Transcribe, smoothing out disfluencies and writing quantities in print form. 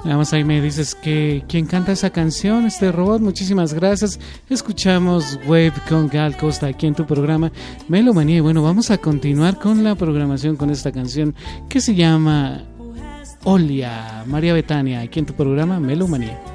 Vamos, ahí me dices que quién canta esa canción, este robot. Muchísimas gracias. Escuchamos Wave con Gal Costa aquí en tu programa Melomanía. Y bueno, vamos a continuar con la programación con esta canción que se llama Olia, María Betania, aquí en tu programa Melomanía.